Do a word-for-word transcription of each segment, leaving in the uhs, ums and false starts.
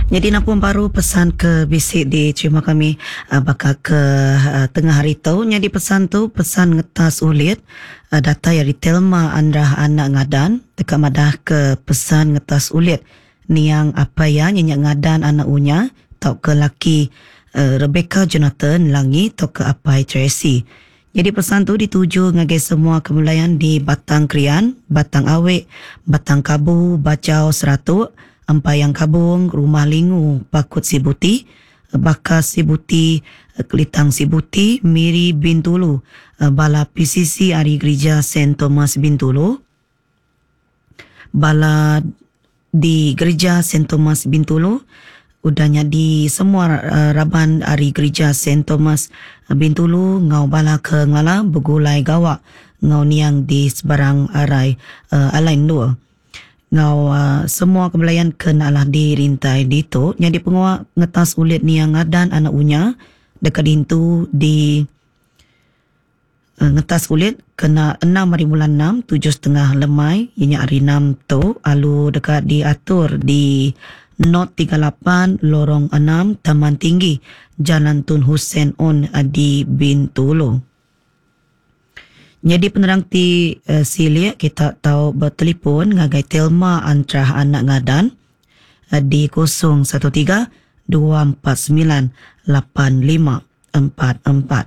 Jadi napun baru pesan ke bisik di terima kami uh, bakal ke uh, tengah hari tu. Jadi pesan tu pesan ngetas ulit uh, data ya di Telma Andrah anak ngadan dekat madah ke pesan ngetas ulit ni yang apa ya nyenyak ngadan anak unya tau ke laki uh, Rebecca Jonathan Langi tau ke apai Tracy. Jadi pesan tu dituju ngagai semua kemulayan di Batang Krian, Batang Awek, Batang Kabu, Bacau Seratuk, Empayang Kabung, Rumah Lingu, Pakut Sibuti, Bakas Sibuti, Kelitang Sibuti, Miri Bintulu, Bala P C C Ari Gereja Saint Thomas Bintulu, Bala di Gereja Saint Thomas Bintulu, udahnya di semua uh, Raban Ari Gereja Saint Thomas Bintulu, ngau bala ke ngala begulai gawak, ngau niang di sebarang arai uh, alain dua. Ngau uh, semua kebelayan kenalah dirintai dito. Jadi penguak ngetas ulit ni yang ngadan anak unya dekat dintu di uh, ngetas ulit kena enam hari bulan enam tujuh setengah lemai inya hari enam tu alu dekat diatur di not tiga lapan lorong enam Taman Tinggi Jalan Tun Hussein On di Bintulu. Jadi penerang ti uh, silik kita tahu bertelefon ngagai Telma Andrah anak ngadan uh, di kosong satu tiga dua empat sembilan lapan lima empat empat.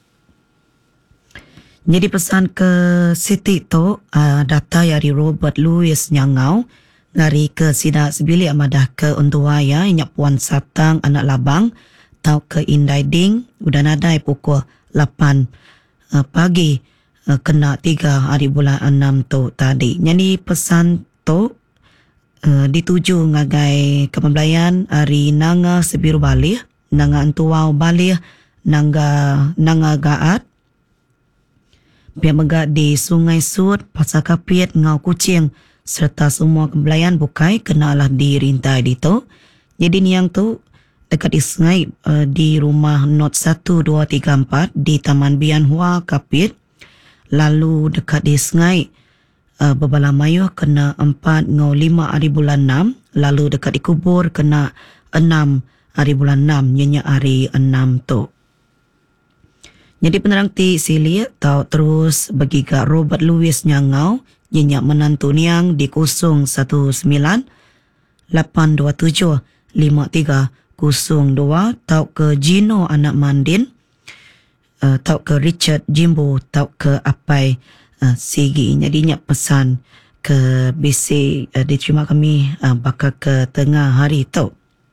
Jadi pesan ke Siti tu uh, data dari Robert Louis Nyangau ngari ke sidak sebilik amadah ke Untuaya inyak Puan Satang anak Labang tau ke Indai Ding udah nadai pukul lapan uh, pagi kena tiga hari bulan enam tu tadi. Jadi pesan tu uh, dituju ngagai kepembelayan hari nanga sebiru balih, nanga antuau balih, nanga nanga gaat. Biar megak di Sungai Sud, Pasar Kapit, Ngau Kucing serta semua kepembelayan bukai kenalah dirintai di tu. Jadi ni yang tu dekat di sungai uh, di rumah not satu dua tiga empat di Taman Bian Hua Kapit. Lalu dekat di sungai uh, Bebala Mayuh kena empat ngau lima hari bulan enam. Lalu dekat di kubur kena enam hari bulan enam. Nyenyak hari enam tu. Jadi penerang ti sili tau terus bagi ke Robert Louis Nyangau. Nyenyak menantu niang di kosong satu sembilan lapan dua tujuh lima tiga kosong dua. Tau ke Gino anak Mandin. Uh, tau ke Richard Jimbo, tau ke Apai uh, Sigi. Jadi nyak pesan ke B C uh, diterima kami uh, bakal ke tengah hari tu.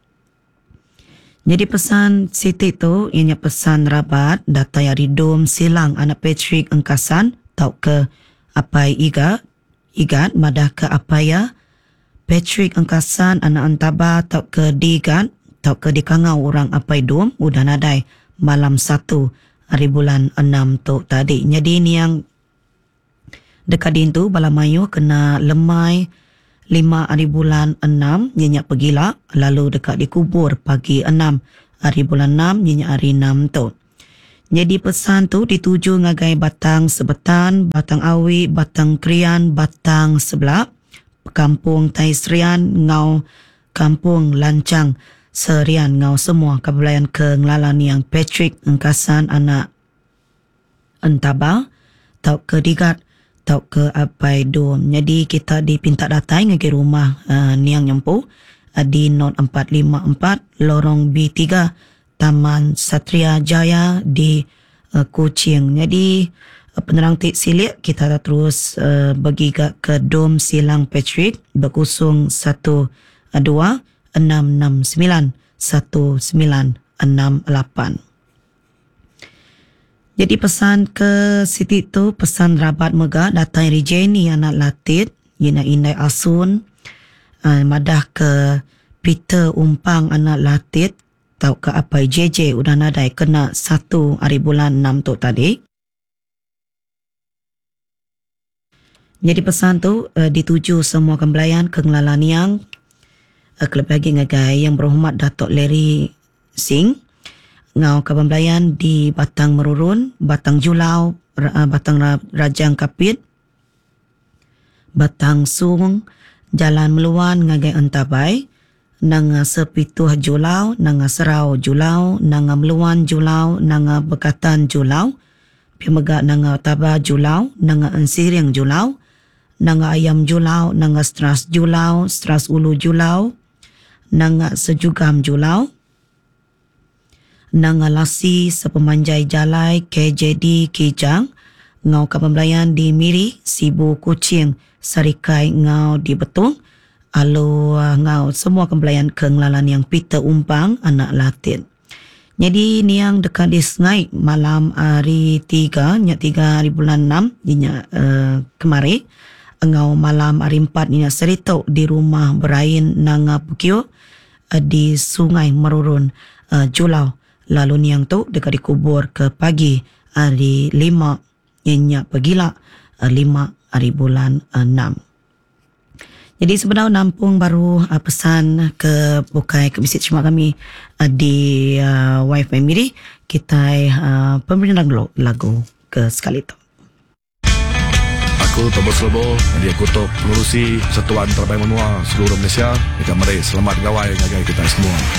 Jadi pesan Siti tu ianya pesan rabat data dari Dom Silang anak Patrick Engkasan, tau ke Apai Igat, Igat madah ke Apaya Patrick Engkasan anak Antaba, tau ke Digat, tau ke Dikangau orang Apai Dom udah nadai malam satu hari bulan enam tu tadi. Jadi ni yang dekat dintu Bala Mayuh kena lemai lima hari bulan enam nyenyak pegila. Lalu dekat dikubur pagi enam hari bulan enam nyenyak hari enam tu. Jadi pesan tu dituju ngagai Batang Sebetan, Batang Awi, Batang Krian, Batang Sebelak, Kampung Taisrian, Ngau Kampung Lancang Serian, ngau semua kebelayan ke ngelalan yang Patrick Engkasan anak Entaba, tau ke Digat, tau ke Apai Dom. Jadi kita dipinta datai ngagi rumah uh, niang nyempu uh, di not empat lima empat lorong B tiga Taman Satria Jaya di uh, Kuching. Jadi uh, penerang tik silik kita terus uh, bagi ke, ke Dom Silang Patrick berkusung satu dua enam enam sembilan satu sembilan enam lapan. Jadi pesan ke Siti tu pesan rabat mega datai Rijeni anak Latit Yina Indai Asun uh, madah ke Peter Umpang anak Latit tau ke Apai J J udah nadai kena satu hari bulan enam tu tadi. Jadi pesan tu uh, dituju semua kembelayan ke ngelalan yang kelebih lagi ngagai yang berhormat Datuk Larry Singh ngau kepembelayan di Batang Merurun, Batang Julau, Batang Rajang Kapit, Batang Sung, Jalan Meluan ngagai Entabai, nanga sepituh julau, nanga serau julau, nanga meluan julau, nanga bekatan julau, pimaga nanga taba julau, nanga ensiriang julau, nanga ayam julau, nanga stras julau, stras ulu julau, nanga sejugam julau, nanga lasi sepemanjai jalai K J D Kijang, ngau kapembelayan di Miri, Sibu Kucing, Sarikai ngau di Betung, alu uh, ngau semua kembelayan kenglalan yang pita umpang anak latin. Jadi niang dekat di sengai malam hari tiga, nyak tiga hari bulan enam, dinya uh, kemari, ngau malam hari empat ninya serito di rumah berain nanga Pukio uh, di Sungai Merurun uh, Julau. Lalu niang tu dekat dikubur ke pagi hari lima, nyak pegila uh, lima hari bulan enam. Jadi sebenarnya nampung baru uh, pesan ke bukai ke visit cuma kami uh, di uh, Wifi Miri kita uh, pemberian lagu, lagu ke sekali tu. Aku Thomas Lobo, jadi aku tok pengurusi Satuan Terbaik Menua seluruh Malaysia. Kita mari selamat gawai gagai kita semua.